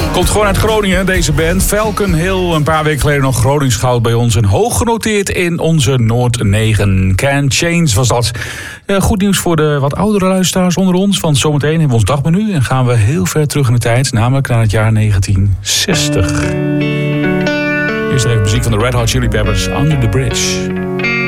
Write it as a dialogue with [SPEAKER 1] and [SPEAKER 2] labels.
[SPEAKER 1] Komt gewoon uit Groningen, deze band. Falcon Hill, een paar weken geleden nog Gronings goud bij ons. En hoog genoteerd in onze Noord 9. Can Change was dat. Goed nieuws voor de wat oudere luisteraars onder ons. Want zometeen hebben we ons dagmenu en gaan we heel ver terug in de tijd. Namelijk naar het jaar 1960. Eerst even muziek van de Red Hot Chili Peppers, Under the Bridge.